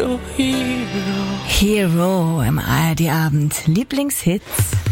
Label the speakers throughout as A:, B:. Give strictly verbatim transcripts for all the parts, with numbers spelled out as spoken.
A: your hero.
B: Hero im A R D-Abend. Lieblingshits.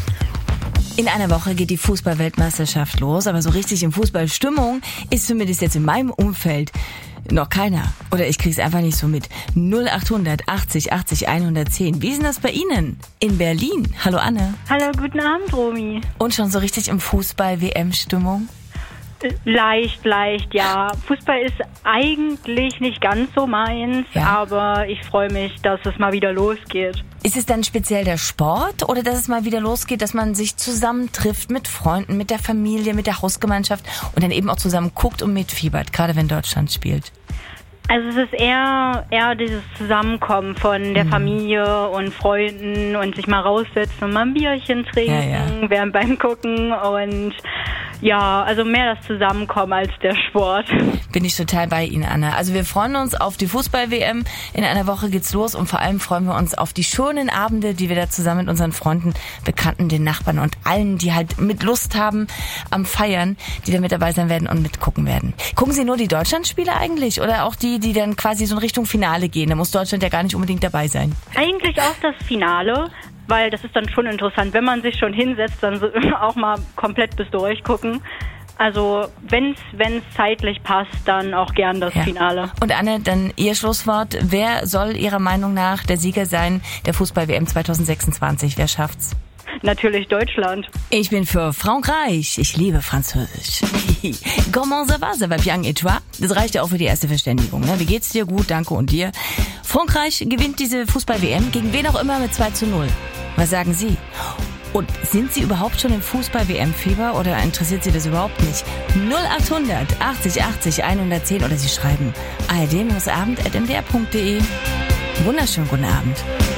B: In einer Woche geht die Fußball-Weltmeisterschaft los, aber so richtig in Fußballstimmung ist zumindest jetzt in meinem Umfeld noch keiner. Oder ich krieg's einfach nicht so mit. null achthundert achtzig achtzig hundertzehn. Wie ist denn das bei Ihnen? In Berlin. Hallo Anne.
C: Hallo, guten Abend, Romy.
B: Und schon so richtig im Fußball-W M-Stimmung?
C: Leicht, leicht, ja. Fußball ist eigentlich nicht ganz so meins,
B: Ja.
C: aber ich freue mich, dass es mal wieder losgeht.
B: Ist es dann speziell der Sport oder dass es mal wieder losgeht, dass man sich zusammentrifft mit Freunden, mit der Familie, mit der Hausgemeinschaft und dann eben auch zusammen guckt und mitfiebert, gerade wenn Deutschland spielt?
C: Also es ist eher, eher dieses Zusammenkommen von der
B: Mhm.
C: Familie und Freunden und sich mal raussetzen und mal ein Bierchen trinken,
B: Ja, ja.
C: während beim Gucken und ja, also mehr das Zusammenkommen als der Sport.
B: Bin ich total bei Ihnen, Anna. Also wir freuen uns auf die Fußball-W M. In einer Woche geht's los und vor allem freuen wir uns auf die schönen Abende, die wir da zusammen mit unseren Freunden, Bekannten, den Nachbarn und allen, die halt mit Lust haben am Feiern, die da mit dabei sein werden und mitgucken werden. Gucken Sie nur die Deutschlandspiele eigentlich oder auch die, die dann quasi so in Richtung Finale gehen? Da muss Deutschland ja gar nicht unbedingt dabei sein.
C: Eigentlich auch das Finale, weil das ist dann schon interessant, wenn man sich schon hinsetzt, dann so auch mal komplett bis durchgucken. Also wenn es zeitlich passt, dann auch gern das
B: Ja.
C: Finale.
B: Und Anne, dann Ihr Schlusswort. Wer soll Ihrer Meinung nach der Sieger sein der Fußball-W M zwanzig sechsundzwanzig? Wer schafft's?
C: Natürlich Deutschland.
B: Ich bin für Frankreich. Ich liebe Französisch. Comment ça va? Ça va bien et toi? Das reicht ja auch für die erste Verständigung. Ne? Wie geht's dir? Gut, danke und dir. Frankreich gewinnt diese Fußball-W M gegen wen auch immer mit zwei zu null. Was sagen Sie? Und sind Sie überhaupt schon im Fußball-W M-Fieber oder interessiert Sie das überhaupt nicht? null achthundert achtzig achtzig hundertzehn oder Sie schreiben a r d abend at m d r punkt d e. Wunderschönen guten Abend.